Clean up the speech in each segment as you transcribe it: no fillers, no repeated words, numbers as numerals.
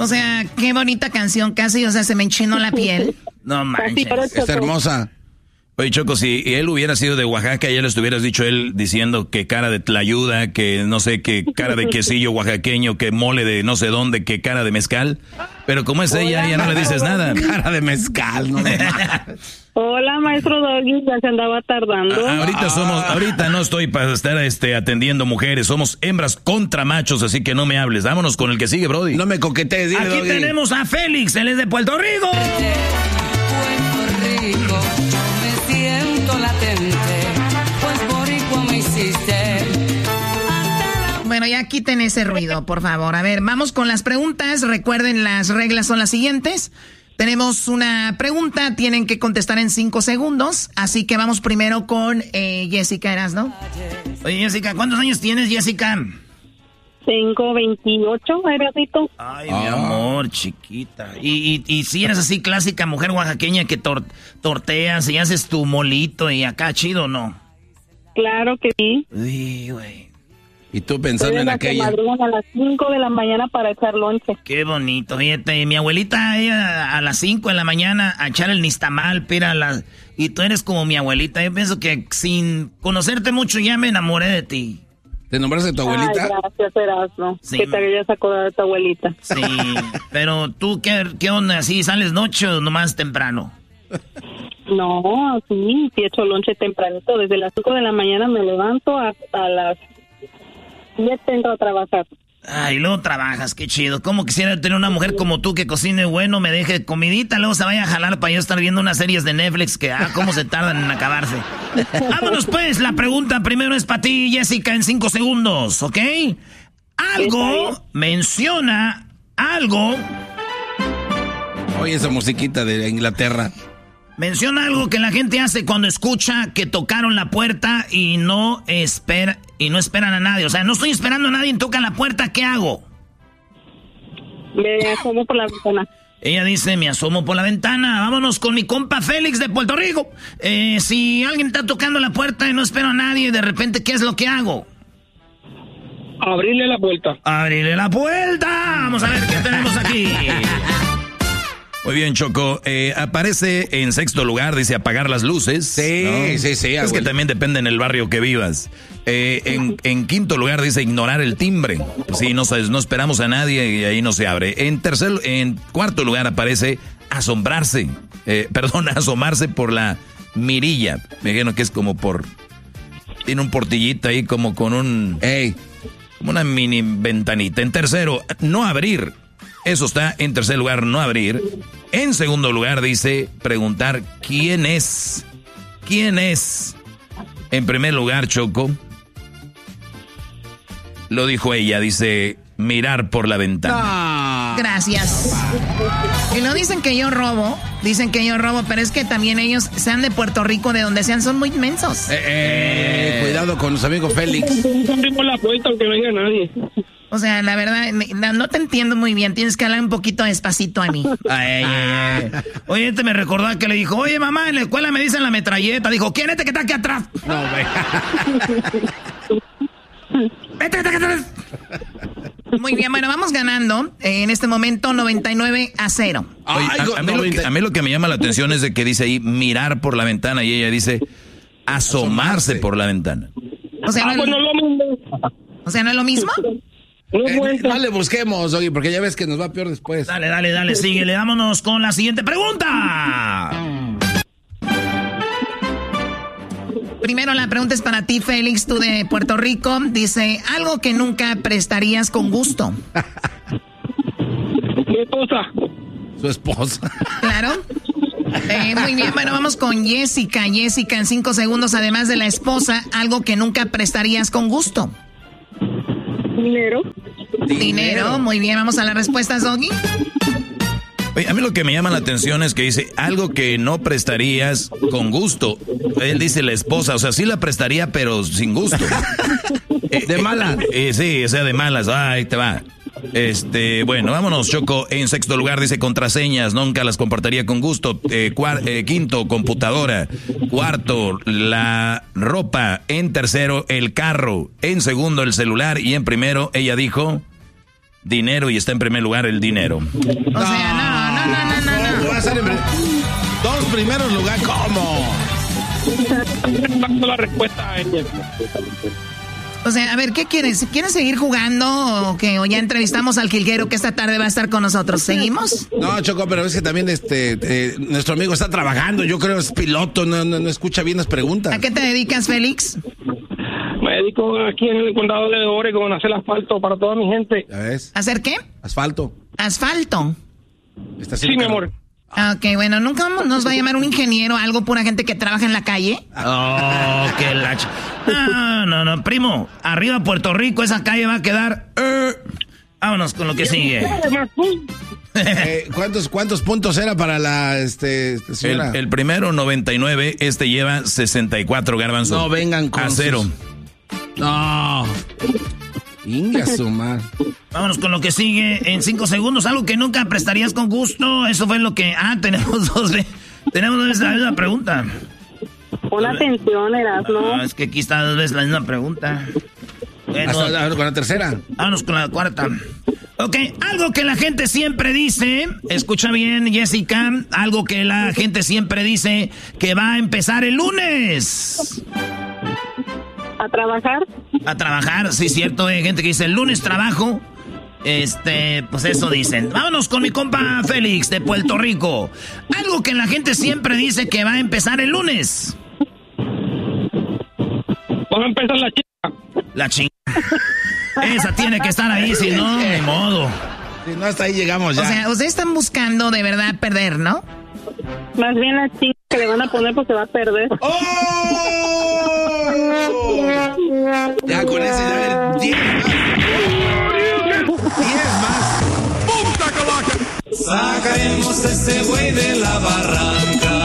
O sea, qué bonita canción casi, o sea, se me enchinó la piel. No manches. Es hermosa. Oye, Choco, si él hubiera sido de Oaxaca, ya le estuvieras dicho él diciendo que cara de tlayuda, que no sé, que cara de quesillo oaxaqueño, que mole de no sé dónde, que cara de mezcal. Pero como es ella, ya no le dices nada. Cara de mezcal, no. Hola, maestro Doggy, ya se andaba tardando. Ahorita no estoy para estar atendiendo mujeres, somos hembras contra machos, así que no me hables. Vámonos con el que sigue, Brody. No me coquetees, dile, Aquí Doggy. tenemos a Félix, él es de Puerto Rico. Puerto Rico, me siento latente, pues boricua me hiciste. Bueno, ya quiten ese ruido, por favor. A ver, vamos con las preguntas. Recuerden, las reglas son las siguientes. Tenemos una pregunta, tienen que contestar en 5 segundos. Así que vamos primero con Jessica, ¿eras, no? Oye, Jessica, ¿cuántos años tienes, Jessica? Tengo 28, Erasito. Ay, mi amor, chiquita. Y si eres así clásica mujer oaxaqueña que torteas y haces tu molito y acá chido, ¿no? Claro que sí. Uy, güey. Y tú pensando en aquella. Madrugan a las 5 de la mañana para echar lonche. Qué bonito. Fíjate, mi abuelita, ella a las 5 de la mañana a echar el nistamal, y tú eres como mi abuelita. Yo pienso que sin conocerte mucho ya me enamoré de ti. ¿Te nombraste tu abuelita? Ay, gracias, Erasmo. Sí. Que te hayas acordado de tu abuelita. Sí, pero tú, ¿qué onda? ¿Sí sales noche o nomás temprano? No, sí echo lonche tempranito. Desde las 5 de la mañana me levanto hasta las 10 entro a trabajar. Ay, luego trabajas, qué chido. ¿Cómo quisiera tener una mujer como tú que cocine bueno, me deje comidita, luego se vaya a jalar para yo estar viendo unas series de Netflix que, cómo se tardan en acabarse. Vámonos pues, la pregunta primero es para ti, Jessica, en 5 segundos, ¿ok? Menciona algo. Oye, esa musiquita de Inglaterra. Menciona algo que la gente hace cuando escucha que tocaron la puerta y no esperan a nadie. O sea, no estoy esperando a nadie, toca la puerta, ¿qué hago? Me asomo por la ventana. Ella dice, me asomo por la ventana. Vámonos con mi compa Félix de Puerto Rico. Si alguien está tocando la puerta y no espero a nadie, de repente, ¿qué es lo que hago? Abrirle la puerta. ¡Abrirle la puerta! Vamos a ver qué tenemos aquí. Muy bien, Choco. Aparece en 6º lugar, dice apagar las luces. Sí, ¿no? sí. Es que también depende en el barrio que vivas. En 5º lugar dice ignorar el timbre. Sí, no esperamos a nadie y ahí no se abre. En 4º lugar aparece asomarse por la mirilla. Me imagino que es como tiene un portillito ahí como con como una mini ventanita. En 3º, no abrir. Eso está en 3er lugar, no abrir. En 2º lugar dice preguntar quién es. ¿Quién es? En primer lugar, Choco, lo dijo ella, dice mirar por la ventana. Gracias. Y no dicen que yo robo, pero es que también ellos, sean de Puerto Rico, de donde sean, son muy inmensos. Cuidado con los amigos Félix. Abrimos la puerta aunque no haya nadie. O sea, la verdad, no te entiendo muy bien. Tienes que hablar un poquito despacito a mí. Oye, me recordó que le dijo, oye, mamá, en la escuela me dicen la metralleta. Dijo, ¿quién es este que está aquí atrás? No, güey. Vete, acá atrás. Muy bien, bueno, vamos ganando. En este momento, 99-0. Oye, a mí lo que me llama la atención es de que dice ahí mirar por la ventana y ella dice asomarse por la ventana. O sea, no es lo mismo. O sea, ¿no es lo mismo? No le busquemos, oye, porque ya ves que nos va peor después. Dale, síguele. Vámonos con la siguiente pregunta. Primero la pregunta es para ti, Félix, tú de Puerto Rico. Dice, algo que nunca prestarías con gusto. Mi esposa. Su esposa. Claro. Muy bien, bueno, vamos con Jessica. Jessica, en 5 segundos, además de la esposa, algo que nunca prestarías con gusto. Dinero, muy bien, vamos a las respuestas, Doggy. Oye, a mí lo que me llama la atención es que dice algo que no prestarías con gusto. Él dice la esposa, o sea, sí la prestaría, pero sin gusto. De malas. Sí, o sea, de malas. Ahí te va. Bueno, vámonos, Choco. En 6º lugar dice contraseñas, nunca las compartiría con gusto. 5º, computadora. 4º, la ropa. En 3º, el carro. En 2º, el celular. Y en 1º, ella dijo dinero y está en primer lugar el dinero. O sea, no. Va a ser dos primeros lugares, ¿cómo? Dando la respuesta a ella. O sea, a ver, ¿qué quieres? ¿Quieres seguir jugando o qué? O ya entrevistamos al jilguero que esta tarde va a estar con nosotros. ¿Seguimos? No, Choco, pero es que también nuestro amigo está trabajando. Yo creo es piloto, no escucha bien las preguntas. ¿A qué te dedicas, Félix? Me dedico aquí en el condado de Oregon a hacer asfalto para toda mi gente. ¿Ya ves? ¿Hacer qué? Asfalto. Asfalto. Sí, mi amor. Ok, bueno, nunca nos va a llamar un ingeniero, algo, pura gente que trabaja en la calle. Oh, qué lacha. No, primo, arriba Puerto Rico, esa calle va a quedar. Vámonos con lo que sigue. ¿Cuántos puntos era para la señora? El primero 99, lleva 64, Garbanzo. No vengan con a cero. No. Inga su madre. Vámonos con lo que sigue en 5 segundos. Algo que nunca prestarías con gusto. Eso fue lo que... tenemos dos veces la misma pregunta. Pon atención, Erasmo. No, es que aquí está 2 veces la misma pregunta. Bueno, con la tercera. Vámonos con la cuarta. Ok, algo que la gente siempre dice, escucha bien, Jessica, algo que la gente siempre dice que va a empezar el lunes. ¿A trabajar? A trabajar, sí, cierto, hay gente que dice el lunes trabajo. Pues eso dicen. Vámonos con mi compa Félix de Puerto Rico. Algo que la gente siempre dice que va a empezar el lunes. Va a empezar la chica. La chingada. Esa tiene que estar ahí, si no, de modo. Si no, hasta ahí llegamos ya. O sea, ustedes están buscando de verdad perder, ¿no? Más bien la chica que le van a poner porque va a perder. ¡Oh! Ya con ese, ya 10 más. ¡Bum, tacalaca! Sacaremos ese güey de la barranca.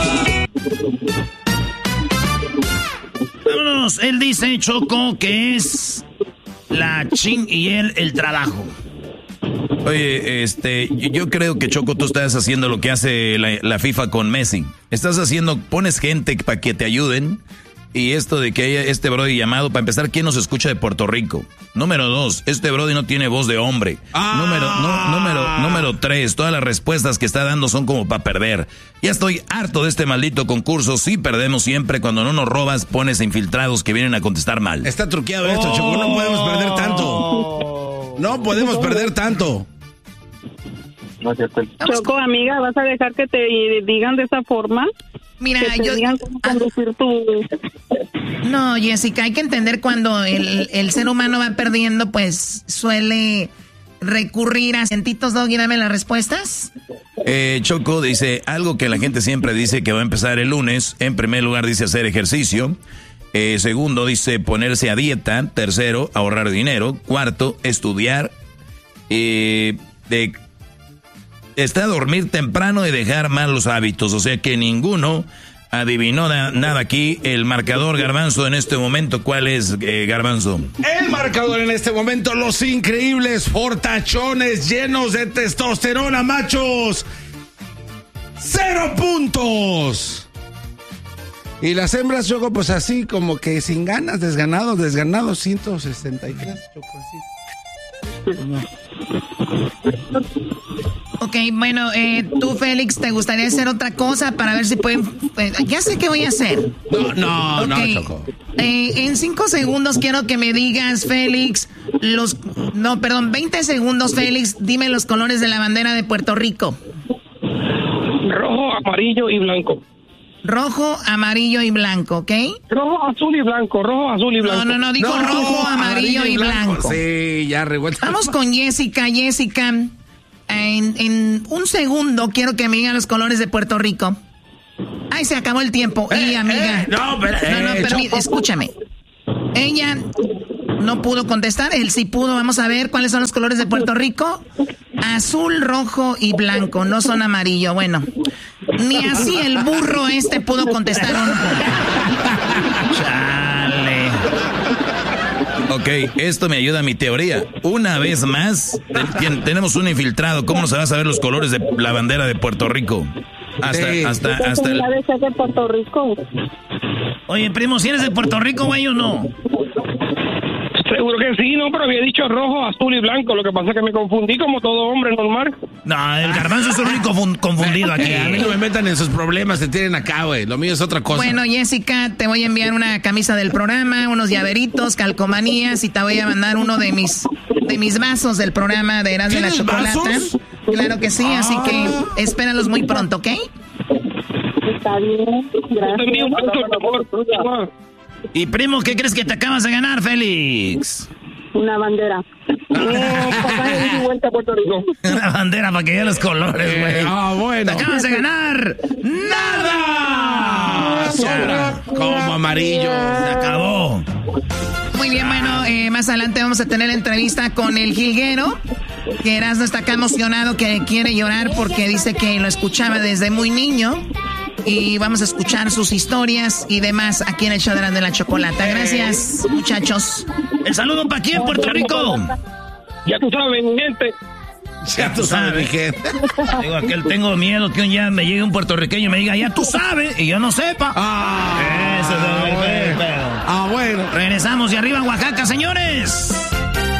Vámonos, él dice, Choco, que es la y él el trabajo. Oye, yo creo que, Choco, tú estás haciendo lo que hace la FIFA con Messi. Pones gente para que te ayuden. Y esto de que haya este brody llamado, para empezar, ¿quién nos escucha de Puerto Rico? Número 2, este brody no tiene voz de hombre. Número 3, todas las respuestas que está dando son como para perder. Ya estoy harto de este maldito concurso. Sí, perdemos siempre. Cuando no nos robas, pones infiltrados que vienen a contestar mal. Está truqueado esto, Choco. No podemos perder tanto. No podemos perder tanto. Choco, amiga, ¿vas a dejar que te digan de esa forma? Mira, que te digan cómo conducir tu... No, Jessica, hay que entender cuando el ser humano va perdiendo, pues suele recurrir a cientitos. Doggy, dame las respuestas. Choco dice, algo que la gente siempre dice que va a empezar el lunes. En primer lugar dice hacer ejercicio. Segundo dice ponerse a dieta. Tercero, ahorrar dinero. Cuarto, estudiar. Está a dormir temprano y dejar malos hábitos. O sea que ninguno adivinó nada aquí. El marcador, Garbanzo, en este momento, ¿cuál es, Garbanzo? El marcador en este momento, los increíbles fortachones llenos de testosterona, machos. 0 puntos. Y las hembras, Choco, pues así como que sin ganas, desganados, 163, Choco, así. No. Ok, bueno, tú, Félix, ¿te gustaría hacer otra cosa para ver si pueden...? Ya sé qué voy a hacer. No, okay. Choco. En 5 segundos quiero que me digas, Félix, 20 segundos, Félix, dime los colores de la bandera de Puerto Rico. Rojo, amarillo y blanco. Rojo, amarillo y blanco, ¿ok? Rojo, azul y blanco, No, digo rojo, amarillo y blanco. Sí, ya revuelto. Vamos con Jessica. Jessica, en 1 segundo quiero que me digan los colores de Puerto Rico. Ay, se acabó el tiempo. Amiga. Escúchame. Ella no pudo contestar, él sí pudo. Vamos a ver cuáles son los colores de Puerto Rico. Azul, rojo y blanco, no son amarillo. Bueno, ni así el burro pudo contestar uno. Chale. Ok, esto me ayuda a mi teoría. Una vez más, tenemos un infiltrado. ¿Cómo no se va a saber los colores de la bandera de Puerto Rico? Hasta el... de Puerto Rico. Oye, primo, ¿si eres de Puerto Rico, güey, o no? seguro que sí, no, pero había dicho rojo, azul y blanco. Lo que pasa es que me confundí como todo hombre normal. No, el Garbanzo es el único confundido aquí. A mí no me metan en sus problemas, se tienen acá, güey. Lo mío es otra cosa. Bueno, Jessica, te voy a enviar una camisa del programa, unos llaveritos, calcomanías y te voy a mandar uno de mis vasos del programa de Erasmo y la Chocolata. ¿Vasos? Claro que sí, así que espéralos muy pronto, ¿ok? Está bien, gracias. Y primo, ¿qué crees que te acabas de ganar, Félix? Una bandera. Pasaje de vuelta a Puerto Rico. Una bandera para que vean los colores, güey. Bueno. Te acabas de ganar nada. Sobra como amarillo. Se acabó. Muy bien, bueno, más adelante vamos a tener entrevista con el jilguero, que Erasmo está acá emocionado, que quiere llorar porque dice que lo escuchaba desde muy niño. Y vamos a escuchar sus historias y demás aquí en el show de Erasmo y la Chocolata. Gracias, muchachos. El saludo para aquí en Puerto Rico. Ya tú sabes, mi gente. Ya tú sabes, mi gente. Digo, aquel tengo miedo que un día me llegue un puertorriqueño y me diga, ya tú sabes, y yo no sepa. Eso es el pedo. Bueno. Regresamos y arriba Oaxaca, señores.